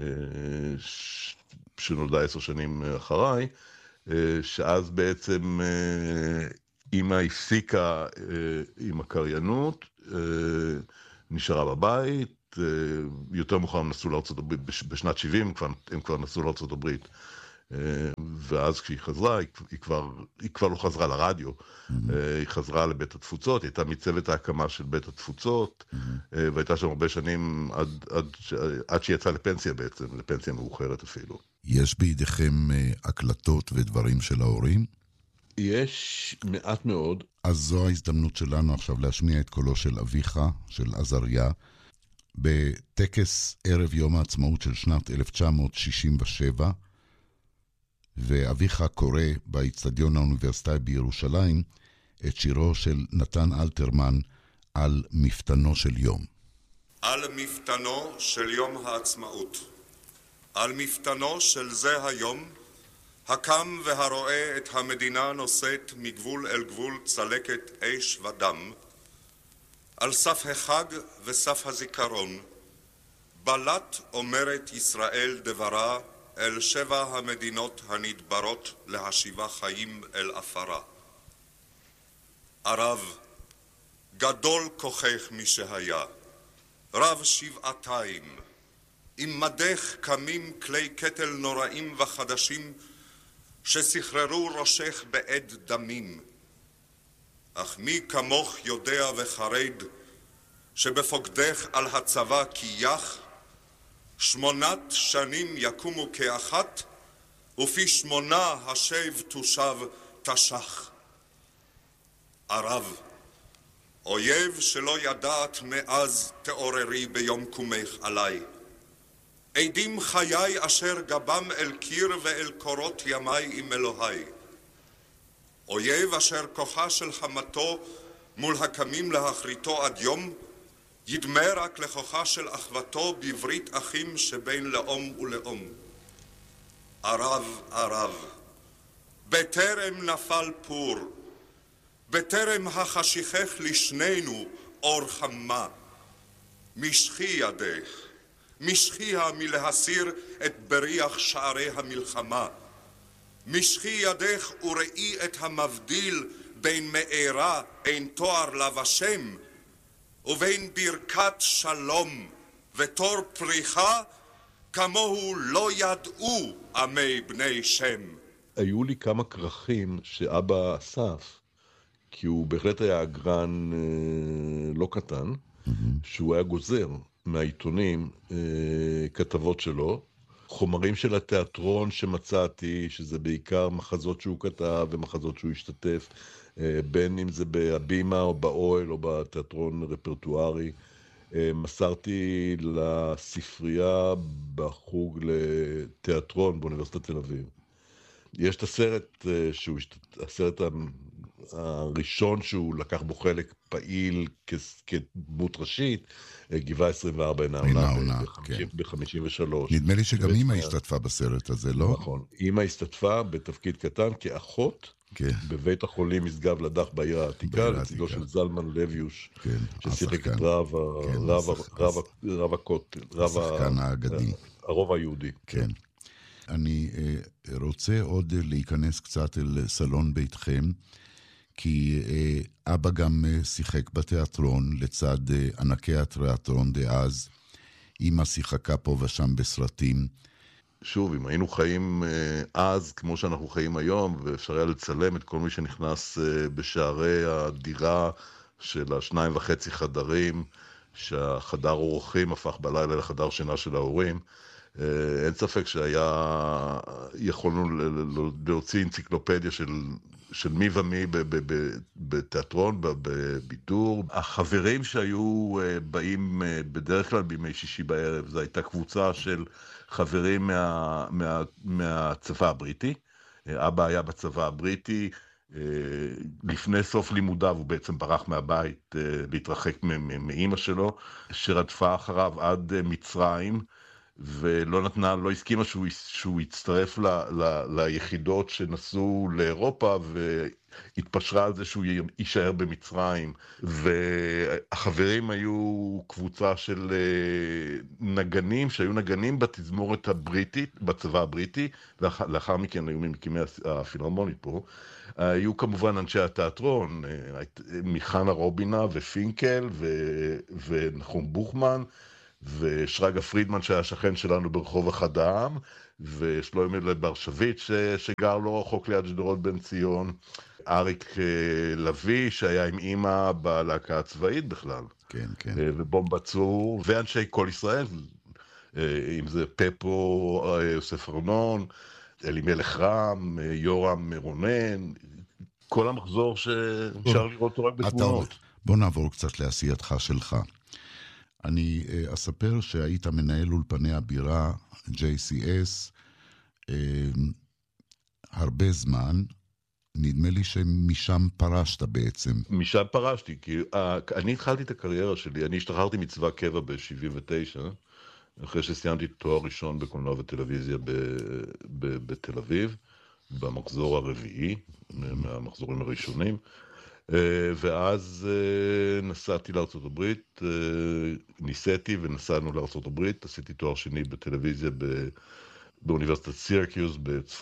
שנולדה 10 שנים אחריי, שאז בעצם אמא הפסיקה עם הקריינות, נשארה בבית, יותר מאוחר הם נסעו לארצות הברית, בשנת 70 הם כבר נסעו לארצות הברית, ואז כשהיא חזרה, היא כבר לא חזרה לרדיו, היא חזרה לבית התפוצות, היא הייתה מצוות ההקמה של בית התפוצות, והייתה שם הרבה שנים עד שהיא יצאה לפנסיה בעצם, לפנסיה מאוחרת אפילו. יש בידיכם הקלטות ודברים של ההורים? יש מעט מאוד. אז זו ההזדמנות שלנו עכשיו להשמיע את קולו של אביך, של עזריה, בטקס ערב יום העצמאות של שנת 1967, ואביך קורא באצטדיון האוניברסיטאי בירושלים את שירו של נתן אלתרמן על מפתנו של יום. על מפתנו של יום העצמאות, על מפתנו של זה היום, הקם והרואה את המדינה נושאת מגבול אל גבול צלקת אש ודם, על סף החג וסף הזיכרון, בלט אומרת ישראל דברה אל 7 המדינות הנדברות להשיבה חיים אל אפרה. ערב, גדול כוחך משהיה, רב שבעתיים, עם מדך קמים כלי קטל נוראים וחדשים, שסחררו ראשך בעד דמים. אך מי כמוך יודע וחרד, שבפוקדך על הצבא כיח, 8 שנים יקומו כאחת, ופי 8 השב תושב תשח. ערב, אויב שלא ידעת מאז תעוררי ביום קומך עליי. עדים חיי אשר גבם אל קיר ואל קורות ימי עם אלוהי. אויב אשר כוחה של חמתו מול הקמים להחריתו עד יום, ידמה רק לכוחה של אחוותו בברית אחים שבין לאום ולאום. ערב, ערב, בטרם נפל פור, בטרם החשיכך לשנינו אור חמה, משכי ידך, משכיה מלהסיר את בריח שערי המלחמה, משכי ידך וראי את המבדיל בין מארה אין תואר לבשם, ובין ברכת שלום ותור פריחה, כמוהו לא ידעו עמי בני שם. היו לי כמה כרכים שאבא אסף, כי הוא בהחלט היה אגרן לא קטן, שהוא היה גוזר מהעיתונים כתבות שלו, חומרים של התיאטרון שמצאתי, שזה בעיקר מחזות שהוא כתב ומחזות שהוא השתתף, בין אם זה בהבימה או באוהל או בתיאטרון רפרטוארי. מסרתי לספרייה בחוג לתיאטרון באוניברסיטת תל אביב. יש את הסרט, הסרט הראשון שהוא לקח בו חלק פעיל כדמות ראשית, גבעה 24 עינה עונה, ב-53. נדמה לי שגם אמא השתתפה בסרט הזה, לא? נכון, אמא השתתפה בתפקיד קטן כאחות, בבית החולים משגב לדח בעיר העתיקה, לצידו של זלמן לויוש, ששיחק את רב הכותל, השחקן האגדי, הרוב היהודי. כן. אני רוצה עוד להיכנס קצת אל סלון ביתכם, כי אבא גם שיחק בתיאטרון לצד ענקי התיאטרון דאז, אמא שיחקה פה ושם בסרטים. שוב, אם היינו חיים אז כמו שאנחנו חיים היום, ואפשר היה לצלם את כל מי שנכנס בשערי הדירה של 2.5 חדרים, שהחדר אורחים הפך בלילה לחדר שינה של ההורים, אין ספק שהיה יכולנו להוציא אנציקלופדיה של מי ומי בתיאטרון, בבידור. החברים שהיו באים בדרך כלל בימי שישי בערב, זו הייתה קבוצה של חברים מהצבא הבריטי. אבא היה בצבא הבריטי, לפני סוף לימודיו הוא בעצם ברח מהבית להתרחק מאמא שלו, שרדפה אחריו עד מצרים, ולא נתנה, לא הסכימה שהוא יצטרף ליחידות שנסעו לאירופה, והתפשרה על זה שהוא יישאר במצרים, והחברים היו קבוצה של נגנים, שהיו נגנים בתזמורת הבריטית, בצבא הבריטי, לאחר מכן היו ממקימי הפילהרמונית פה, היו כמובן אנשי התיאטרון, מיכנה רובינה ופינקל ונחום בוכמן, ושרגא פרידמן שהיה שכן שלנו ברחוב אחד העם, ושלוימי ברשביץ' שגר לא רחוק ליד שדרות בן ציון, אריק לוי שהיה עם אמא בלהקה הצבאית בכלל, כן, כן. ובומבה צור, ואנשי כל ישראל, אם זה פפו, יוסף ארנון, אלימלך רם, יורם רונן, כל המחזור שאפשר לראות אותו רק בתמונות. בוא נעבור קצת לעשייתך שלך. אני אספר שהיית מנהל אולפני הבירה, JCS, הרבה זמן, נדמה לי שמשם פרשת בעצם. משם פרשתי, כי אני התחלתי את הקריירה שלי, אני השתחררתי מצבא קבע ב-79, אחרי שסיימתי תואר ראשון בקולנוע וטלוויזיה בתל אביב, במחזור הרביעי, מהמחזורים הראשונים, ואז נסעתי לארצות הברית, ניסיתי ונסענו לארצות הברית, עשיתי תואר שני בטלוויזיה באוניברסיטת סירקיוס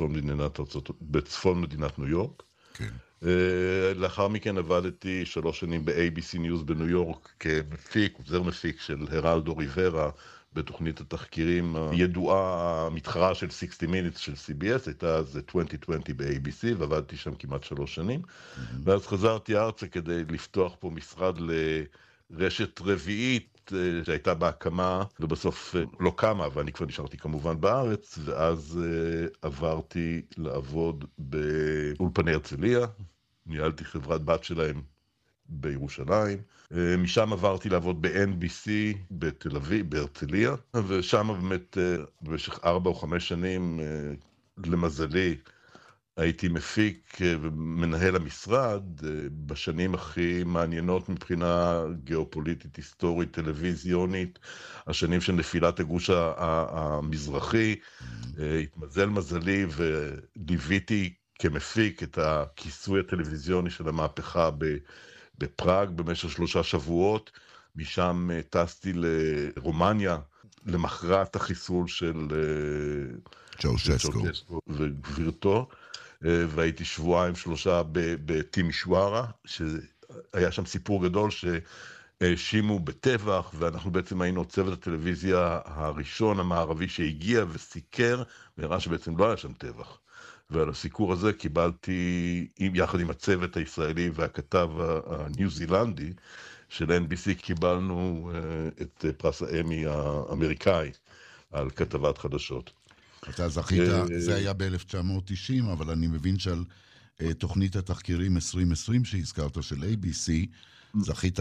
בצפון מדינת ניו יורק. כן. לאחר מכן עבדתי 3 שנים ב-ABC News בניו יורק כמפיק, עוזר מפיק של הרלדו ריברה, בתוכנית התחקירים הידועה, המתחרה של 60 Minutes של CBS, הייתה אז 2020 ב-ABC, ועבדתי שם כמעט 3 שנים, ואז חזרתי ארצה כדי לפתוח פה משרד לרשת רביעית, שהייתה בהקמה, ובסוף לא קמה, ואני כבר נשארתי כמובן בארץ, ואז עברתי לעבוד באולפני הרצליה, ניהלתי חברת בת שלהם בירושלים, משם עברתי לעבוד ב-NBC בתל אביב, בהרצליה, ושם באמת במשך 4 או 5 שנים, למזלי, הייתי מפיק ומנהל המשרד בשנים הכי מעניינות מבחינה גיאופוליטית, היסטורית, טלוויזיונית, השנים של נפילת הגוש המזרחי, התמזל מזלי וליוויתי כמפיק את הכיסוי הטלוויזיוני של המהפכה בפראג במשך 3 שבועות, משם טסתי לרומניה, למחרת החיסול של צ'אושסקו וגבירתו, והייתי 2-3 בטימישוארה, שהיה שם סיפור גדול שהאשימו בטבח, ואנחנו בעצם היינו צוות הטלוויזיה הראשון המערבי שהגיע וסיקר, והראה שבעצם לא היה שם טבח. ועל הסיקור הזה קיבלתי, יחד עם הצוות הישראלי והכתב הניו זילנדי של NBC, קיבלנו את פרס האמי האמריקאי על כתבת חדשות. אתה זכית, זה היה ב-1990, אבל אני מבין שעל תוכנית התחקירים 2020 שהזכרת של ABC, זכית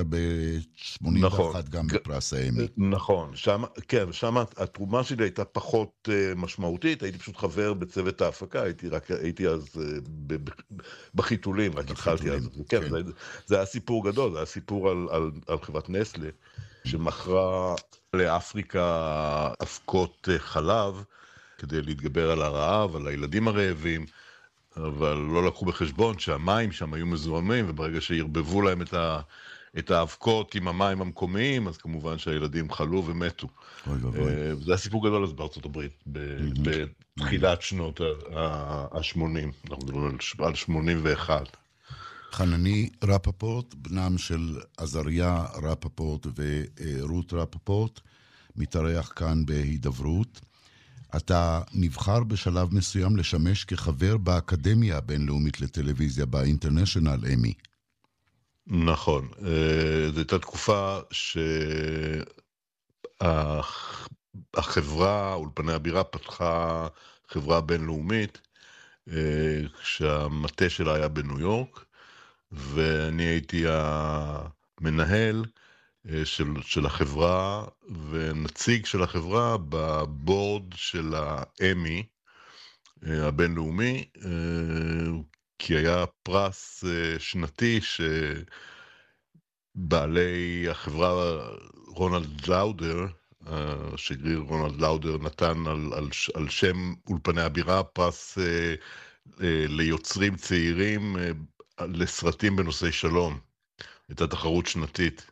ב-81 גם בפרס האמי. נכון, כן, שם התרומה שלי הייתה פחות משמעותית, הייתי פשוט חבר בצוות ההפקה, הייתי אז בחיתולים, רק התחלתי אז. כן, זה היה סיפור גדול, זה היה סיפור על חברת נסלה, שמכרה לאפריקה אבקות חלב, כדי להתגבר על הרעב, על הילדים הרעבים, אבל לא לקחו בחשבון שהמים שם היו מזוהמים, וברגע שהרבבו להם את האבקות עם המים המקומיים, אז כמובן שהילדים חלו ומתו. זה הסיפור גדול אז בארצות הברית, בתחילת שנות ה-80, אנחנו מדברים על 81. חנני רפפורט, בנם של עזריה רפפורט ורות רפפורט, מתארח כאן בהידברות. אתה נבחר בשלב מסוים לשמש כחבר באקדמיה הבינלאומית לטלוויזיה, באינטרנשיונל אמי. נכון, זו הייתה תקופה שהחברה, אולפני הבירה, פתחה חברה בינלאומית, כשהמטה שלה היה בניו יורק, ואני הייתי המנהל של החברה ונציג של החברה בבורד של האמי הבינלאומי, כי היה פרס שנתי שבעלי החברה, רונלד לאודר, השגריר רונלד לאודר נתן על שם אולפני הבירה פרס ליוצרים צעירים לסרטים בנושאי שלום. הייתה תחרות שנתית.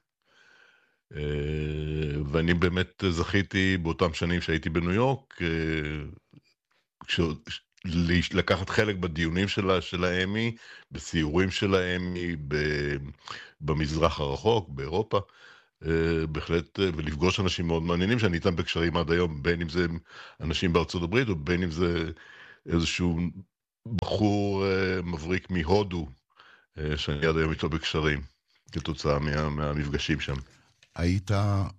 ואני באמת זכיתי באותם שנים שהייתי בניו יורק, לקחת חלק בדיונים של האמי, בסיורים של האמי, במזרח הרחוק, באירופה, בהחלט, ולפגוש אנשים מאוד מעניינים שאני איתם בקשרים עד היום, בין אם זה אנשים בארצות הברית, או בין אם זה איזשהו בחור מבריק מהודו, שאני עד היום איתו בקשרים, כתוצאה מהמפגשים שם. היית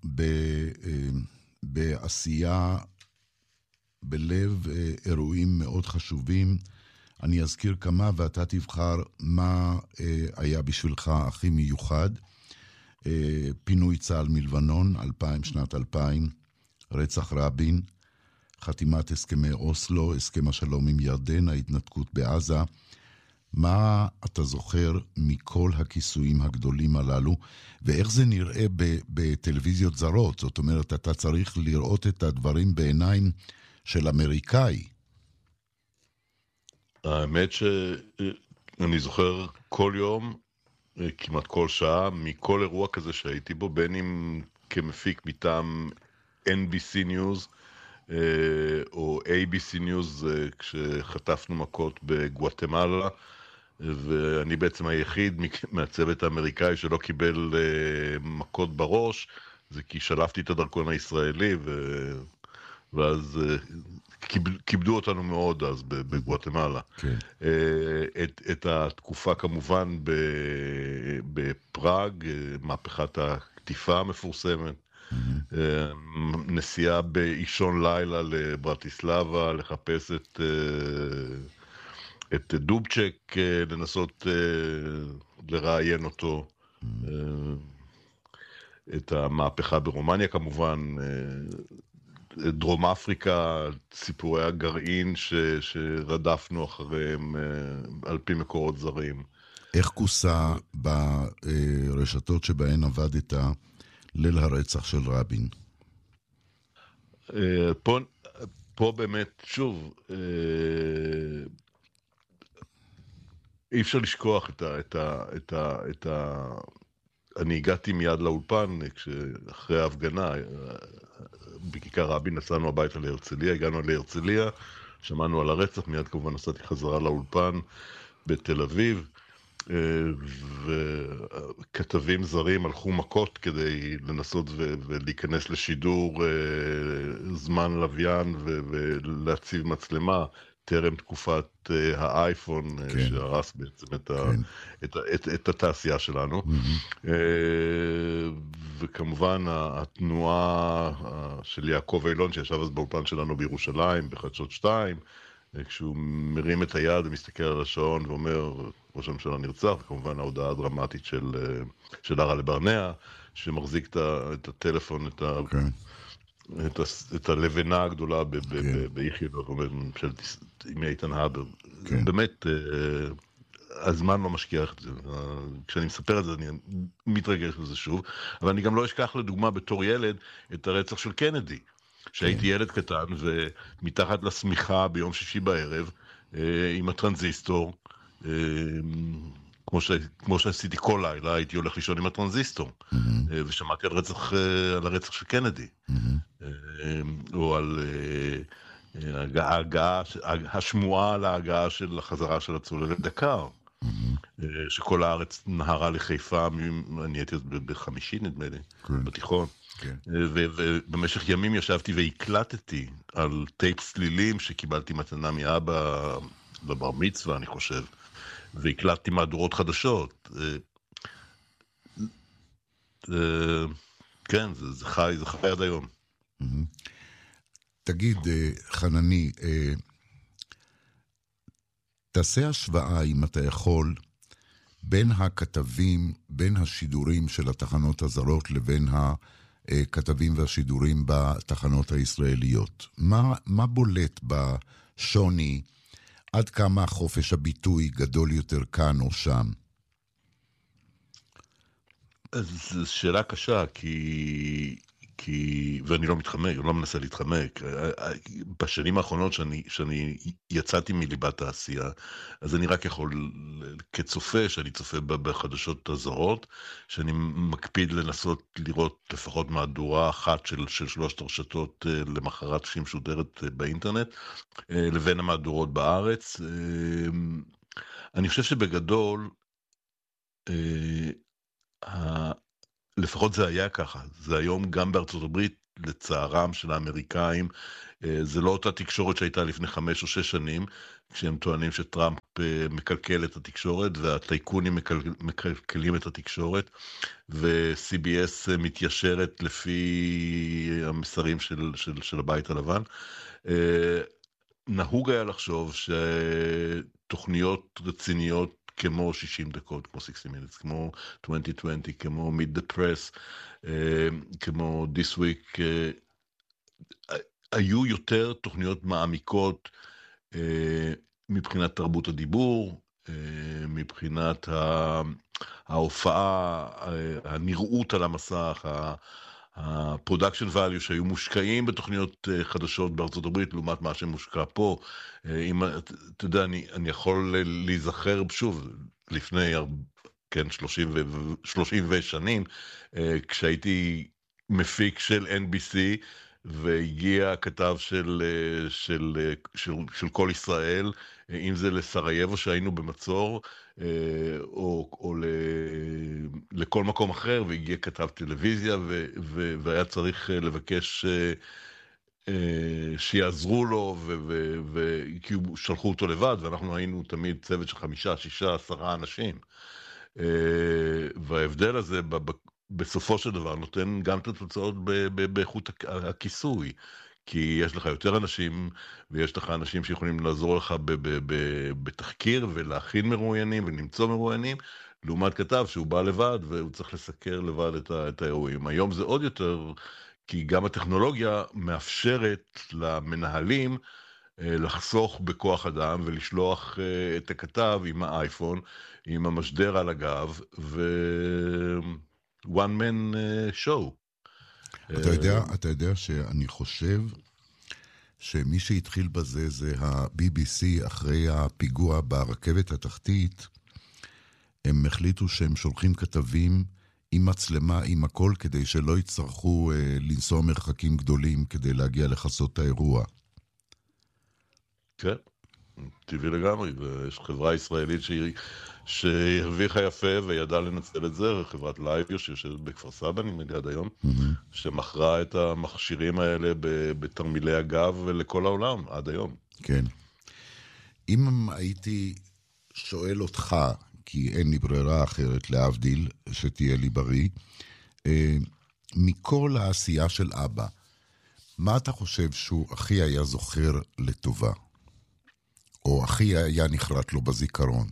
בעשייה בלב אירועים מאוד חשובים. אני אזכיר כמה ואתה תבחר מה היה בשבילך הכי מיוחד. פינוי צה"ל מלבנון, שנת 2000, רצח רבין, חתימת הסכמי אוסלו, הסכם השלום עם ירדן, ההתנתקות בעזה. מה אתה זוכר מכל הכיסויים הגדולים הללו, ואיך זה נראה בטלוויזיות זרות? זאת אומרת, אתה צריך לראות את הדברים בעיניים של אמריקאי. האמת שאני זוכר כל יום, כמעט כל שעה, מכל אירוע כזה שהייתי בו, בין אם כמפיק מטעם NBC News, או ABC News, כשחטפנו מכות בגואטמלה, ואני בעצם היחיד מהצוות האמריקאי שלא קיבל מכות בראש, זה כי שלפתי את הדרכון הישראלי, ואז כיבדו אותנו מאוד אז בגואטמלה. כן. את התקופה כמובן בפראג, מהפכת הקטיפה המפורסמת, נסיעה באישון לילה לברטיסלבה, לחפש את דובצ'ק, לנסות לראיין אותו, את המהפכה ברומניה כמובן, דרום אפריקה, סיפורי הגרעין שרדפנו אחריהם על פי מקורות זרים. איך כוסה ברשתות שבהן עבדת ליל הרצח של רבין? פה באמת, שוב, אי אפשר לשכוח את אני הגעתי מיד לאולפן, אחרי ההפגנה, בכיכר רבין נסענו הביתה להרצליה, הגענו להרצליה, שמענו על הרצח, מיד כמובן נסעתי חזרה לאולפן בתל אביב, וכתבים זרים הלכו מכות כדי לנסות ולהיכנס לשידור זמן לוויין ולהציב מצלמה, טרם תקופת האייפון, כן. שהרס בעצם את התעשייה שלנו. וכמובן התנועה של יעקב אילון שישב אז באולפן שלנו בירושלים בחדשות 2, כשהוא מרים את היד ומסתכל על השעון ואומר ראש הממשלה נרצח, וכמובן ההודעה הדרמטית של הרלה ברנע שמחזיק את הטלפון, את הלבנה הגדולה באיכילוב, עם איתן הבר. באמת, הזמן לא משכיח את זה. כשאני מספר את זה, אני מתרגש לזה שוב, אבל אני גם לא אשכח לדוגמה בתור ילד את הרצח של קנדי, שהייתי ילד קטן, ומתחת לשמיכה ביום שישי בערב, עם הטרנזיסטור, כמו שעשיתי כל לילה, הייתי הולך לישון עם הטרנזיסטור, ושמעתי על הרצח של קנדי, או על השמועה על ההגעה של החזרה של הצוללת דקר, שכל הארץ נהרה לחיפה, אני הייתי בחמישי נדמה לי, בתיכון, ובמשך ימים ישבתי והקלטתי על טייפ סלילים שקיבלתי מתנה מאבא לבר מצווה, אני חושב, והקלטתי מהדורות חדשות. כן, זה חי עד היום. תגיד, חנני, תעשה השוואה, אם אתה יכול, בין הכתבים, בין השידורים של התחנות הזרות לבין הכתבים והשידורים בתחנות הישראליות. מה בולט בשוני? עד כמה חופש הביטוי גדול יותר כאן או שם? זו שאלה קשה, כי ואני לא מתחמק, אני לא מנסה להתחמק. בשנים האחרונות שאני יצאתי מליבת העשייה, אז אני רק יכול, כצופה, שאני צופה בחדשות הזרות, שאני מקפיד לנסות לראות לפחות מהדורה אחת של 3 הרשתות למחרת שהיא משודרת באינטרנט, לבין המהדורות בארץ. אני חושב שבגדול, לפחות זה היה ככה, זה היום גם בארצות הברית, לצערם של האמריקאים, זה לא אותה תקשורת שהייתה לפני 5 או 6 שנים, כשהם טוענים שטראמפ מקלקל את התקשורת, והטייקונים מקלקלים את התקשורת, ו-CBS מתיישרת לפי המסרים של הבית הלבן. נהוג היה לחשוב שתוכניות רציניות, כמו 60 דקות, כמו 60 Minutes, כמו 2020, כמו Meet the Press, כמו This Week, היו יותר תוכניות מעמיקות מבחינת תרבות הדיבור, מבחינת ההופעה, הנראות על המסך, ה-production value שהיו מושקעים בתוכניות חדשות בארצות הברית, לעומת מה שמושקע פה. אתה יודע, אני יכול להיזכר שוב, לפני 30 שנים, כשהייתי מפיק של NBC, והגיע כתב של כל ישראל, אם זה לסרייבו שהיינו במצור, או לכל מקום אחר, והגיע כתב טלוויזיה, והיה צריך לבקש שיעזרו לו, כי שלחו אותו לבד, ואנחנו היינו תמיד צוות של 5, 6, 10 אנשים. וההבדל הזה בסופו של דבר נותן גם את התוצאות באיכות הכיסוי, כי יש לך יותר אנשים, ויש לך אנשים שיכולים לעזור לך בתחקיר, ולהכין מרואיינים, ולמצוא מרואיינים, לעומת כתב שהוא בא לבד, והוא צריך לסקר לבד את האירועים. היום זה עוד יותר, כי גם הטכנולוגיה מאפשרת למנהלים לחסוך בכוח אדם, ולשלוח את הכתב עם האייפון, עם המשדר על הגב, one man show. אתה יודע שאני חושב שמי שהתחיל בזה זה ה-BBC אחרי הפיגוע ברכבת התחתית. הם החליטו שהם שולחים כתבים עם מצלמה, עם הכל, כדי שלא יצטרכו לנסוע מרחקים גדולים כדי להגיע לחסות האירוע. כן, טבעי לגמרי. ויש חברה ישראלית שהרוויחה יפה וידעה לנצל את זה, חברת לייביו שיושבת בכפר סבא, נדמה לי עד היום, שמכרה את המכשירים האלה בתרמילי הגב ולכל העולם, עד היום. כן. אם הייתי שואל אותך, כי אין לי ברירה אחרת להבדיל, שתהיה לי בריא, מכל העשייה של אבא, מה אתה חושב שהוא הכי היה זוכר לטובה? או הכי היה נחרט לו בזיכרון?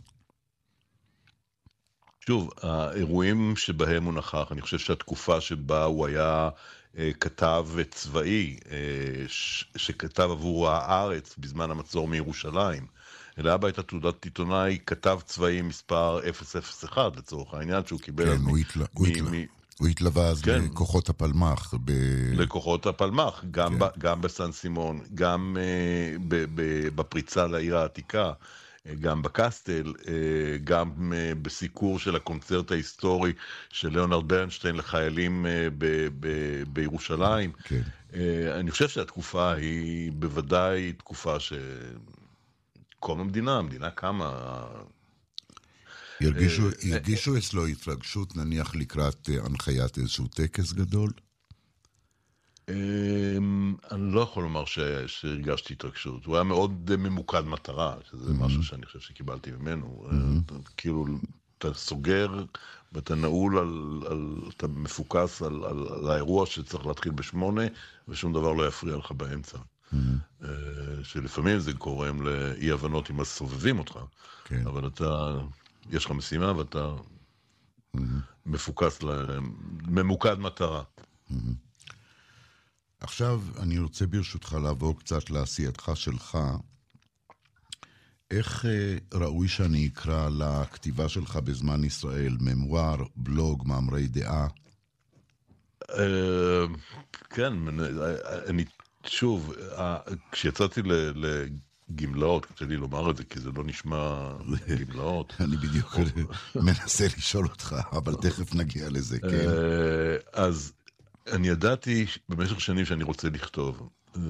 שוב, האירועים שבהם הוא נכח, אני חושב שהתקופה שבה הוא היה כתב צבאי, שכתב עבור הארץ בזמן המצור מירושלים, לאבא הייתה תעודת עיתונאי, כתב צבאי מספר 001 לצורך העניין, שהוא קיבל... כן, הוא התלווה אז לכוחות הפלמ"ח. לכוחות הפלמ"ח, גם בסן סימון, גם בפריצה לעיר העתיקה, גם בקסטל, גם בסיקור של הקונצרט ההיסטורי של ליאונרד ברנשטיין לחיילים בירושלים. כן. אני חושב שהתקופה היא בוודאי תקופה קום המדינה קמה. הרגישו אצלו התרגשות, נניח לקראת הנחיית איזשהו טקס גדול? אני לא יכול לומר שהרגשתי התרגשות. הוא היה מאוד ממוקד מטרה, שזה משהו שאני חושב שקיבלתי ממנו. כאילו, אתה סוגר ואתה נעול, אתה מפוקס על האירוע שצריך להתחיל ב8, ושום דבר לא יפריע לך באמצע. שלפעמים זה גורם לאי הבנות עם הסובבים אותך, אבל יש לך משימה ואתה מפוקס, ממוקד מטרה. עכשיו אני רוצה ברשותך לעבור קצת לעשייתך שלך. איך ראוי שאני אקרא לכתיבה שלך בזמן ישראל? ממואר, בלוג, מאמרי דעה? כן, שוב, כשיצאתי לגמלאות, קשה לי לומר את זה, כי זה לא נשמע גמלאות. אני בדיוק מנסה לשאול אותך, אבל תכף נגיע לזה, כן. אז אני ידעתי במשך שנים שאני רוצה לכתוב.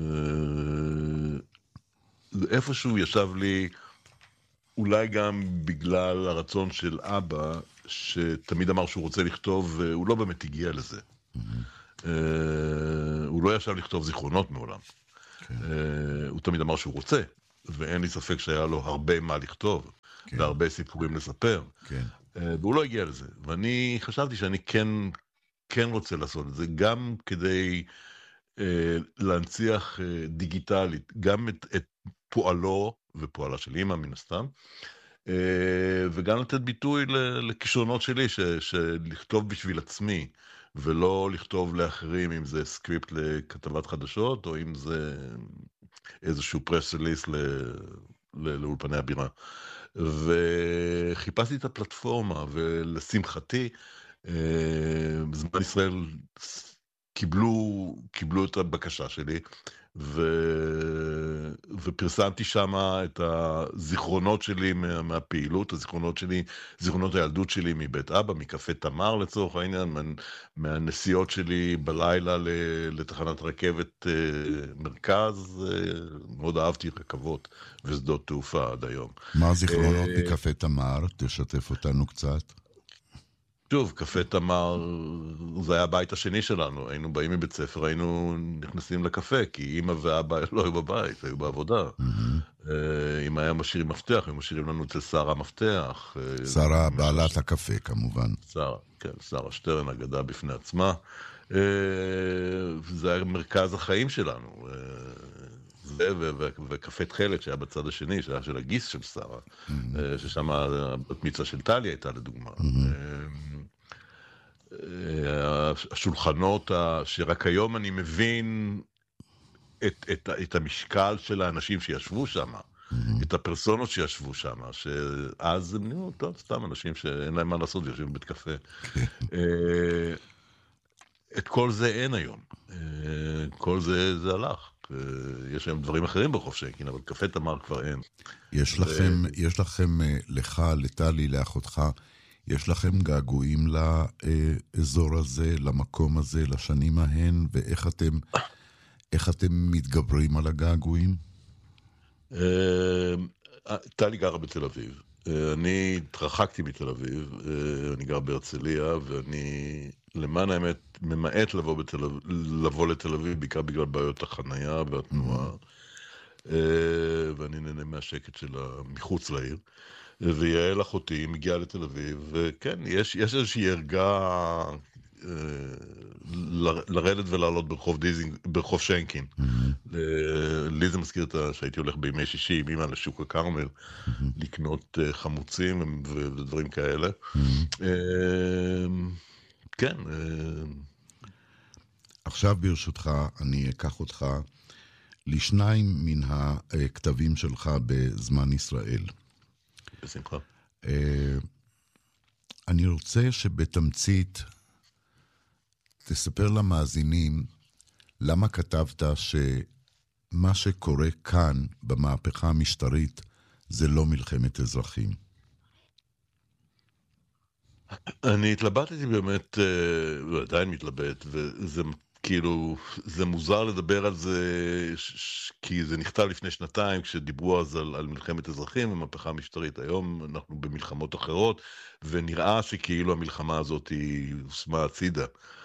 איפשהו ישב לי, אולי גם בגלל הרצון של אבא, שתמיד אמר שהוא רוצה לכתוב, הוא לא באמת הגיע לזה. הוא לא ישב לכתוב זיכרונות מעולם. הוא תמיד אמר שהוא רוצה, ואין לי ספק שהיה לו הרבה מה לכתוב, והרבה סיפורים לספר. והוא לא הגיע לזה. ואני חשבתי שאני כן רוצה לעשות את זה, גם כדי להנציח דיגיטלית, גם את פועלו ופועלה של אמא מן הסתם, וגם לתת ביטוי לכישרונות שלי, שלכתוב בשביל עצמי, ולא לכתוב לאחרים, אם זה סקריפט לכתבת חדשות, או אם זה איזשהו פרס רליס לאולפני הבירה. וחיפשתי את הפלטפורמה, ולשמחתי, בזמן ישראל קיבלו את הבקשה שלי, ופרסמתי שם את הזיכרונות שלי מהפעילות, זיכרונות הילדות שלי מבית אבא, מקפה תמר לצורך העניין, מהנסיעות שלי בלילה לתחנת רכבת מרכז, מאוד אהבתי רכבות ושדות תעופה עד היום. מה הזיכרונות מקפה תמר? תשתף אותנו קצת. שוב, קפה תמר, זה היה הבית השני שלנו, היינו באים מבית ספר, היינו נכנסים לקפה, כי אמא ואבא לא היו בבית, היו בעבודה. אמא היה משאירים מפתח, היו משאירים לנו אצל שרה מפתח. שרה בעלת הקפה, כמובן. שרה, כן, שרה שטרן, אגדה בפני עצמה. זה היה מרכז החיים שלנו. זה וקפה תחלת שהיה בצד השני, שהיה של הגיס של שרה, ששם הבת מצווה של טליה הייתה לדוגמה. השולחנות שרק היום אני מבין את המשקל של האנשים שישבו שם, את הפרסונות שישבו שם, שאז הם נראו, טוב, סתם אנשים שאין להם מה לעשות ויושבים בבית קפה. את כל זה אין היום. כל זה הלך. יש היום דברים אחרים ברחוב שיינקין, אבל קפה תמר כבר אין. יש לכם, לך, לטלי, לאחותך, יש לכם געגועים לאזור הזה, למקום הזה, לשנים ההן, ואיך אתם מתגברים על הגעגועים? טלי גרה בתל אביב. אני התרחקתי מתל אביב, אני גר בהרצליה, ואני למען האמת ממעט לבוא לתל אביב, בעיקר בגלל בעיות החנייה והתנועה, ואני נהנה מהשקט שלה מחוץ לעיר. ויעל אחותי מגיעה לתל אביב, וכן, יש איזושהי ערגה לרדת ולעלות ברחוב שיינקין. לי זה מזכיר שהייתי הולך בימי שישי עם אמא לשוק הכרמל, לקנות חמוצים ודברים כאלה. כן. עכשיו ברשותך, אני אקח אותך לשניים מן הכתבים שלך בזמן ישראל. בשמחה. אני רוצה שבתמצית תספר למאזינים למה כתבת שמה שקורה כאן במהפכה המשטרית זה לא מלחמת אזרחים. אני התלבטתי באמת, ועדיין מתלבט, וזה כאילו, זה מוזר לדבר על זה, כי זה נכתב לפני שנתיים, כשדיברו אז על מלחמת אזרחים ומהפכה משטרית. היום אנחנו במלחמות אחרות, ונראה שכאילו המלחמה הזאת היא הושמה הצידה.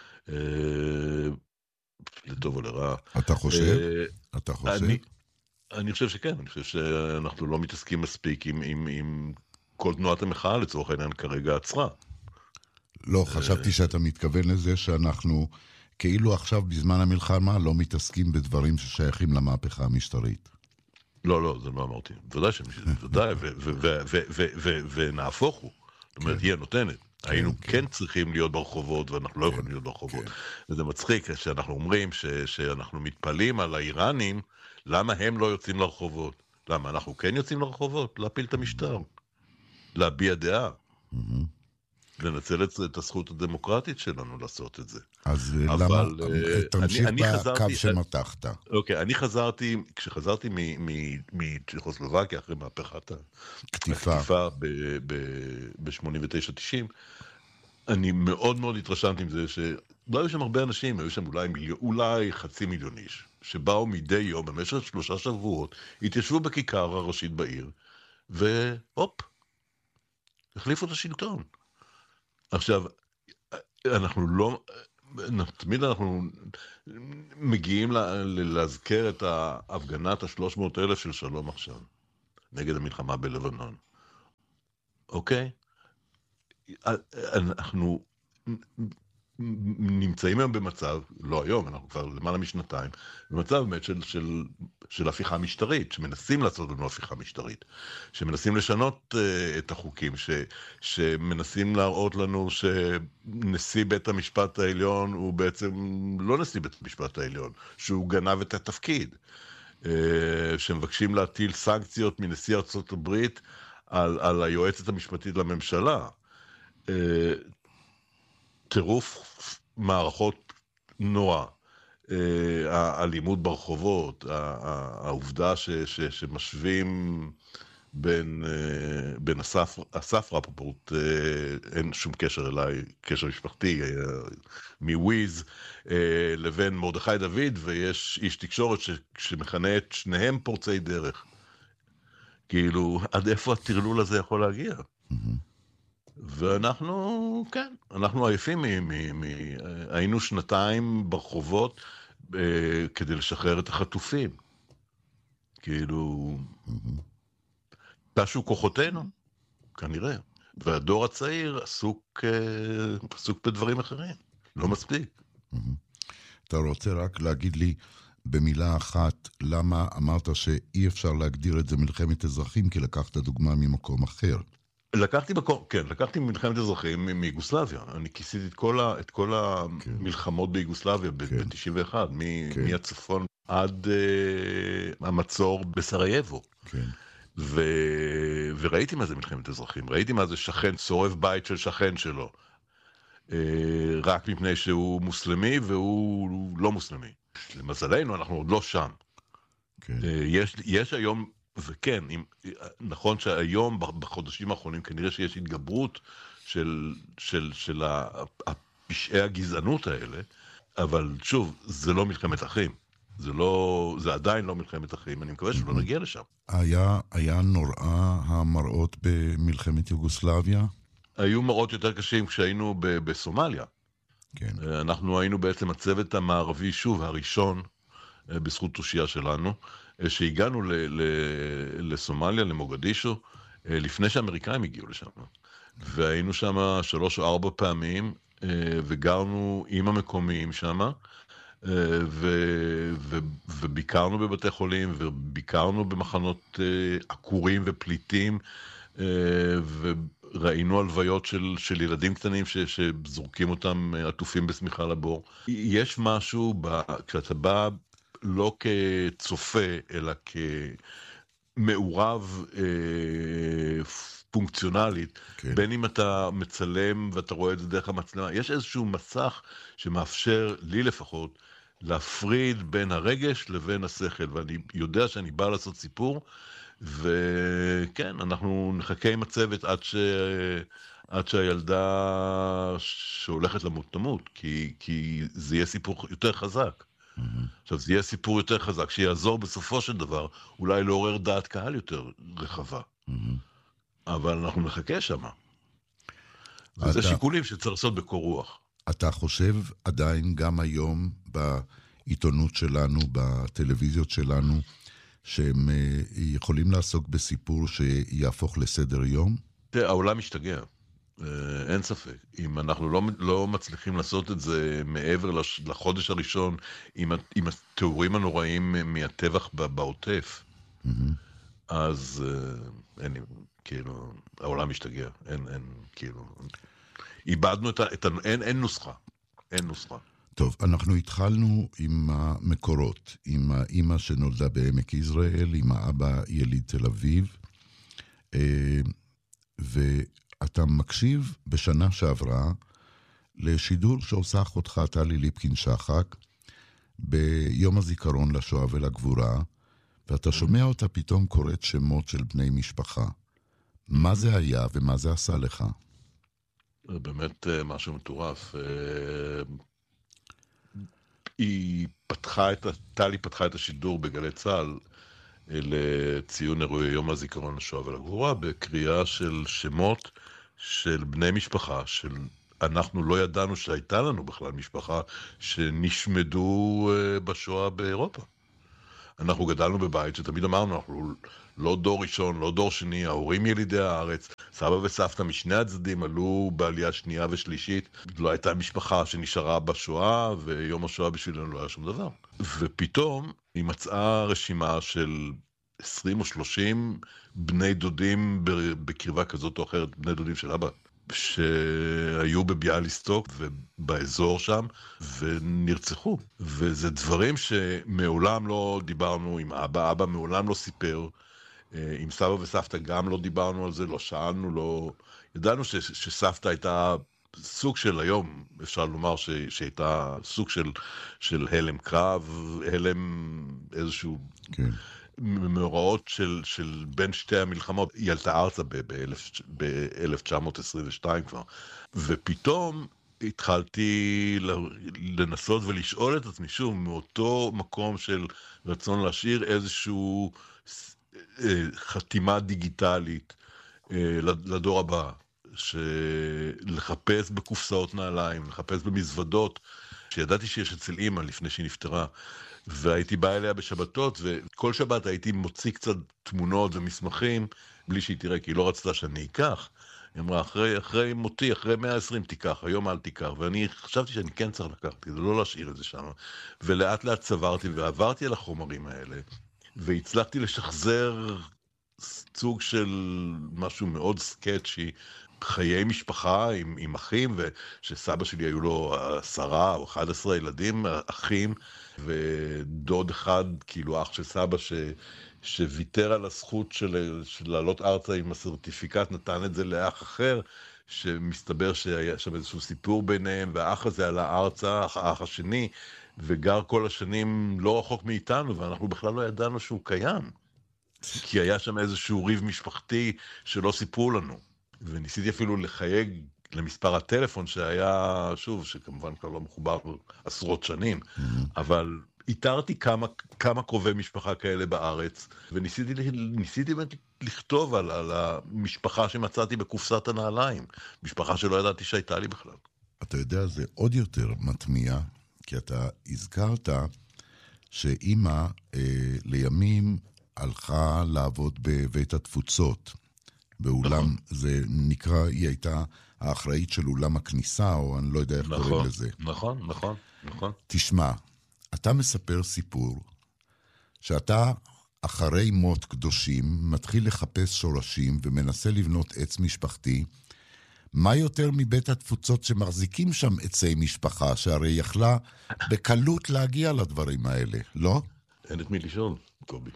לטוב או לרע. אתה חושב? אתה חושב? אני חושב שכן, אני חושב שאנחנו לא מתעסקים מספיק עם כל תנועת המחאה לצורך העניין כרגע עצרה. לא, חשבתי שאתה מתכוון לזה שאנחנו כאילו עכשיו בזמן המלחמה לא מתעסקים בדברים ששייכים למהפכה המשטרית. לא, זה לא אמרתי. ודאי, ונהפוך הוא. זאת אומרת, היא הנותנת. היינו כן צריכים להיות ברחובות, ואנחנו לא יכולים להיות ברחובות. וזה מצחיק שאנחנו אומרים שאנחנו מתפלים על האיראנים, למה הם לא יוצאים לרחובות? למה? אנחנו כן יוצאים לרחובות? להפיל את המשטר. להביע דעה. לנצל את הזכות הדמוקרטית שלנו לעשות את זה. אז למה? תמשיך בקו שמתחת. אוקיי, כשחזרתי מצ'כוסלובקיה אחרי מהפכת הקטיפה ב-89-90, אני מאוד מאוד התרשמתי עם זה שלא היו שם הרבה אנשים, היו שם אולי 500,000 איש, שבאו מדי יום במשך 3 שבועות, התיישבו בכיכר הראשית בעיר, והופ, החליפו את השלטון. עכשיו, תמיד אנחנו מגיעים להזכר את ההפגנת 300,000 של שלום עכשיו, נגד המלחמה בלבנון. אוקיי? אנחנו נמצאים היום במצב, לא היום, אנחנו כבר למעלה משנתיים, במצב באמת של הפיכה משטרית, שמנסים לעשות לנו הפיכה משטרית, שמנסים לשנות את החוקים, שמנסים להראות לנו שנשיא בית המשפט העליון הוא בעצם לא נשיא בית המשפט העליון, שהוא גנב את התפקיד, שמבקשים להטיל סנקציות מנשיא ארצות הברית על היועצת המשפטית לממשלה, טירוף מערכות נורא, האלימות ברחובות, העובדה שמשווים בין אסף רפפורט, אין שום קשר אליי, קשר משפחתי, מוויז, לבין מרדכי דוד, ויש איש תקשורת שמכנה את שניהם פורצי דרך. כאילו, עד איפה הטרלול הזה יכול להגיע? ואנחנו, כן, אנחנו עייפים היינו 2 ברחובות כדי לשחרר את החטופים. כאילו, תשו כוחותינו, כנראה. והדור הצעיר עסוק בדברים אחרים, לא מספיק. אתה רוצה רק להגיד לי במילה אחת, למה אמרת שאי אפשר להגדיר את זה מלחמת אזרחים, כי לקחת דוגמה ממקום אחר? לקחתי מלחמת אזרחים מיוגוסלביה. אני כיסיתי את כל המלחמות ביוגוסלביה ב-91, מהצפון עד המצור בסרייבו. וראיתי מה זה מלחמת אזרחים, ראיתי מה זה שכן, שורף בית של שכן שלו, רק מפני שהוא מוסלמי והוא לא מוסלמי. למזלנו אנחנו עוד לא שם. יש היום, וכן, נכון שהיום בחודשים האחרונים כנראה שיש התגברות של פשעי הגזענות האלה, אבל שוב, זה לא מלחמת אחים. זה עדיין לא מלחמת אחים, אני מקווה שלא נגיע לשם. היה נורא המראות במלחמת יוגוסלביה? היו מראות יותר קשים כשהיינו בסומליה. כן. אנחנו היינו בעצם הצוות המערבי, שוב, הראשון, בזכות תושייה שלנו, שהגענו לסומליה, למוגדישו, לפני שהאמריקאים הגיעו לשם. והיינו שם 3 או 4 פעמים, וגרנו עם המקומיים שם, וביקרנו בבתי חולים, וביקרנו במחנות עקורים ופליטים, וראינו הלוויות של ילדים קטנים שזורקים אותם עטופים בשמיכה לבור. יש משהו, כשאתה בא לא כצופה, אלא כמעורב פונקציונלית, כן. בין אם אתה מצלם ואתה רואה את זה דרך המצלמה, יש איזשהו מסך שמאפשר לי לפחות להפריד בין הרגש לבין השכל, ואני יודע שאני בא לעשות סיפור, וכן, אנחנו נחכה עם הצוות עד שהילדה שהולכת למות תמות, כי זה יהיה סיפור יותר חזק. עכשיו, זה יהיה סיפור יותר חזק, שיעזור בסופו של דבר, אולי לעורר דעת קהל יותר רחבה. אבל אנחנו נחכה שם. וזה שיקולים שצריך לעשות בקור רוח. אתה חושב עדיין גם היום בעיתונות שלנו, בטלוויזיות שלנו, שהם יכולים לעסוק בסיפור שיהפוך לסדר יום? העולם משתגע. אין ספק. אם אנחנו לא מצליחים לעשות את זה מעבר לחודש הראשון, עם התיאורים הנוראים מהטבח בעוטף, אז כאילו, העולם משתגע. אין, כאילו, איבדנו אין נוסחה. אין נוסחה. טוב, אנחנו התחלנו עם המקורות, עם האמא שנולדה בעמק יזרעאל, עם האבא יליד תל אביב, אתה מקשיב בשנה שעברה לשידור שעושה אחותך טלי ליפקין-שחק ביום הזיכרון לשואה ולגבורה, ואתה שומע אותה פתאום קוראת שמות של בני משפחה. מה זה היה ומה זה עשה לך? באמת משהו מטורף. טלי פתחה את השידור בגלי צה"ל לציון אירועי יום הזיכרון לשואה ולגבורה, בקריאה של שמות של בני משפחה, אנחנו לא ידענו שהייתה לנו בכלל משפחה שנשמדו בשואה באירופה. אנחנו גדלנו בבית שתמיד אמרנו, אנחנו לא דור ראשון, לא דור שני, ההורים ילידי הארץ, סבא וסבתא משני הצדדים עלו בעלייה שנייה ושלישית, לא הייתה משפחה שנשארה בשואה, ויום השואה בשבילנו לא היה שום דבר. ופתאום היא מצאה רשימה של 20 או 30 בני דודים בקרבה כזאת או אחרת, בני דודים של אבא, שהיו בביאליסטוק ובאזור שם ונרצחו. וזה דברים שמעולם לא דיברנו עם אבא, אבא מעולם לא סיפר, עם סבא וסבתא גם לא דיברנו על זה, לא שאלנו, לא... ידענו שסבתא הייתה סוג של היום, אפשר לומר שהייתה סוג של הלם קרב, הלם איזשהו... כן. מאורעות של בין שתי המלחמות. היא עלתה ארצה ב-1922 כבר, ופתאום התחלתי לנסות ולשאול את עצמי שוב, מאותו מקום של רצון להשאיר איזשהו חתימה דיגיטלית לדור הבא, לחפש בקופסאות נעליים, לחפש במזוודות, שידעתי שיש אצל אמא לפני שהיא נפטרה, והייתי בא אליה בשבתות, וכל שבת הייתי מוציא קצת תמונות ומסמכים, בלי שהיא תראה, כי היא לא רצתה שאני אקח. היא אמרה, אחרי מותי, אחרי 120 תיקח, היום אל תיקח. ואני חשבתי שאני כן צריך לקחת, כדי לא להשאיר את זה שם. ולאט לאט צברתי ועברתי על החומרים האלה, והצלחתי לשחזר סוג של משהו מאוד סקצ'י, חיי משפחה עם אחים, ושסבא שלי היו לו 10 או 11 ילדים, אחים, ודוד אחד, כאילו אח של סבא, שוויתר על הזכות של לעלות ארצה עם הסרטיפיקט, נתן את זה לאח אחר, שמסתבר שהיה שם איזשהו סיפור ביניהם, והאח הזה עלה ארצה, האח השני, וגר כל השנים לא רחוק מאיתנו, ואנחנו בכלל לא ידענו שהוא קיים. כי היה שם איזשהו ריב משפחתי שלא סיפרו לנו. וניסיתי אפילו לחייג למספר הטלפון שהיה, שוב, שכמובן כבר לא מחובר עשרות שנים, אבל איתרתי כמה קרובי משפחה כאלה בארץ, וניסיתי באמת לכתוב על המשפחה שמצאתי בקופסת הנעליים, משפחה שלא ידעתי שהייתה לי בכלל. אתה יודע, זה עוד יותר מטמיע, כי אתה הזכרת שאמא לימים הלכה לעבוד בבית התפוצות, באולם, זה נקרא, היא הייתה האחראית של אולם הכניסה, או אני לא יודע איך קוראים לזה. נכון. תשמע, אתה מספר סיפור, שאתה אחרי מות קדושים, מתחיל לחפש שורשים, ומנסה לבנות עץ משפחתי, מה יותר מבית התפוצות שמחזיקים שם עצי משפחה, שהרי יכלה בקלות להגיע לדברים האלה, לא? אין את מי לשאול, קובי.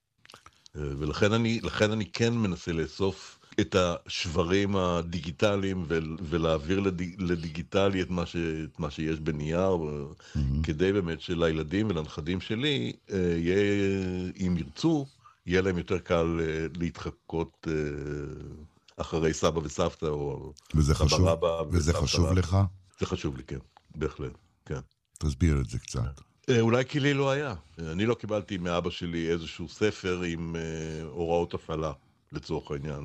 ולכן אני כן מנסה לאסוף את השברים הדיגיטליים ולהעביר לדיגיטלי את מה שיש בנייר, כדי באמת שלילדים ולנכדים שלי, אם ירצו, יהיה להם יותר קל להתחקות אחרי סבא וסבתא, או סבא רבא. וזה חשוב לך? זה חשוב לי, כן, בהחלט, כן. תסביר את זה קצת. אולי כי לי לא היה. אני לא קיבלתי מאבא שלי איזשהו ספר עם הוראות הפעלה, לצורך העניין.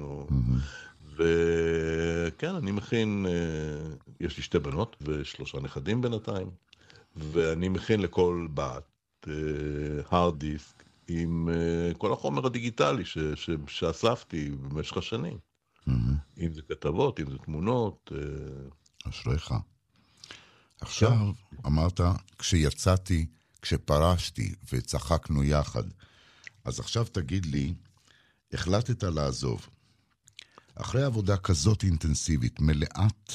וכן, אני מכין, יש לי 2 בנות ו3 נכדים בינתיים, ואני מכין לכל בת hard disk עם כל החומר הדיגיטלי שאספתי במשך השנים. אם זה כתבות, אם זה תמונות. אשריך. עכשיו אמרת, כשיצאתי, כשפרשתי וצחקנו יחד, אז עכשיו תגיד לי, החלטת לעזוב. אחרי עבודה כזאת אינטנסיבית, מלאת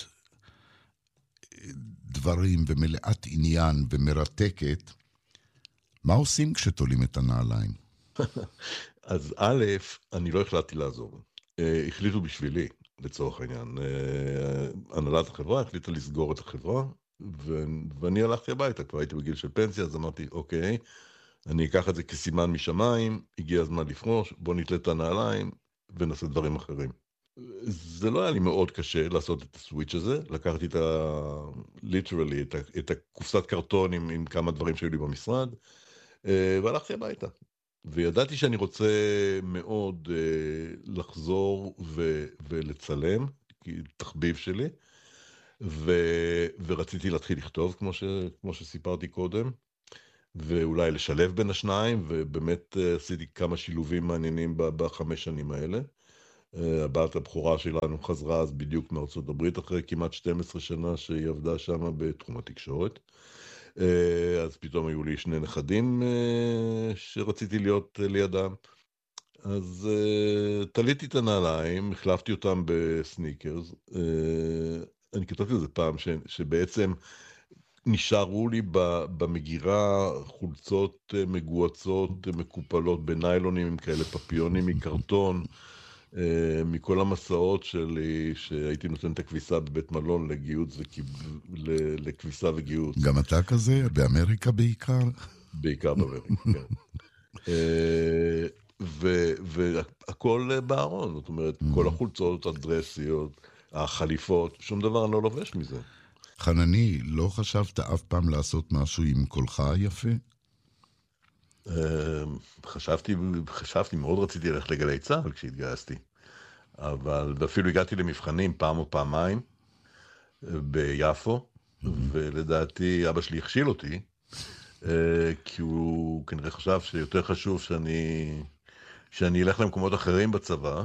דברים ומלאת עניין ומרתקת, מה עושים כשתולים את הנעליים? אז א', אני לא החלטתי לעזוב. החליטו בשבילי. לצורך העניין. הנהלת החברה החליטה לסגור את החברה, ואני הלכתי הביתה, כבר הייתי בגיל של פנסיה, אז אמרתי, אוקיי, אני אקח את זה כסימן משמיים, הגיע הזמן לפרוש, בוא נתלה את הנעליים, ונעשה דברים אחרים. זה לא היה לי מאוד קשה לעשות את הסוויץ' הזה, לקחתי ליטרלי, את הקופסת קרטון עם כמה דברים שהיו לי במשרד, והלכתי הביתה. וידעתי שאני רוצה מאוד לחזור ולצלם, תחביב שלי, ורציתי להתחיל לכתוב, כמו שסיפרתי קודם, ואולי לשלב בין השניים, ובאמת עשיתי כמה שילובים מעניינים ב5 שנים האלה. הבת הבכורה שלנו חזרה אז בדיוק מארצות הברית, אחרי כמעט 12 שנה שהיא עבדה שם בתחום התקשורת. אז פתאום היו לי 2 נכדים שרציתי להיות לידם. אז תליתי את הנעליים, החלפתי אותם בסניקרס. אני כתבתי לזה פעם שבעצם נשארו לי במגירה חולצות מגועצות, מקופלות בניילונים עם כאלה פפיונים מקרטון, מכל המסעות שלי, שהייתי נותן את הכביסה בבית מלון לגיוץ לכביסה וגיוץ. גם אתה כזה? באמריקה בעיקר? בעיקר באמריקה, כן. והכל בארון, זאת אומרת, כל החולצות, הדרסיות, החליפות, שום דבר אני לא לובש מזה. חנני, לא חשבת אף פעם לעשות משהו עם קולך היפה? חשבתי, מאוד רציתי ללכת לגלי צהל כשהתגייסתי, ואפילו הגעתי למבחנים פעם או פעמיים ביפו, ולדעתי אבא שלי הכשיל אותי, כי הוא כנראה חשב שיותר חשוב שאני אלך למקומות אחרים בצבא,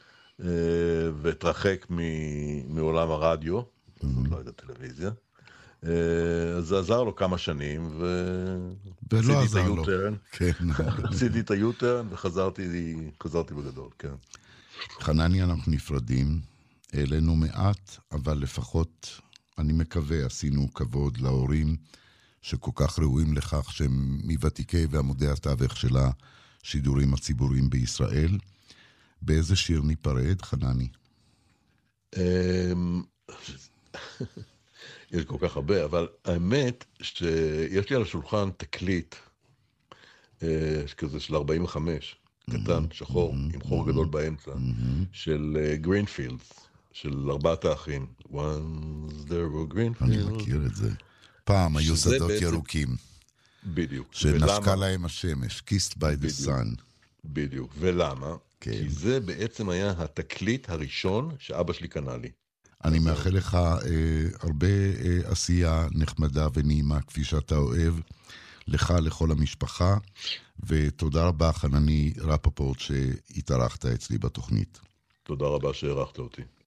ואתרחק מעולם הרדיו, לא יודע, טלוויזיה. אז זה עזר לו כמה שנים, ולא עזר לו. עשיתי את היוטרן וחזרתי בגדול, כן. חנני, אנחנו נפרדים, העלינו מעט, אבל לפחות, אני מקווה, עשינו כבוד להורים שכל כך ראויים לכך שהם מוותיקי ועמודי התווך של השידורים הציבוריים בישראל. באיזה שיר ניפרד, חנני? יש כל כך הרבה, אבל האמת שיש לי על השולחן תקליט כזה של 45, קטן, שחור, עם חור גדול באמצע, של גרינפילדס, של 4 האחים. Once there were Greenfields. אני מכיר את זה. פעם היו שדות ירוקים. בדיוק. שנשקה להם השמש, kissed by the sun. בדיוק. ולמה? כי זה בעצם היה התקליט הראשון שאבא שלי קנה לי. אני מאחל לך הרבה עשייה נחמדה ונעימה כפי שאתה אוהב, לך, לכל המשפחה, ותודה רבה חנני רפפורט שהתארחת אצלי בתוכנית. תודה רבה שהערכת אותי.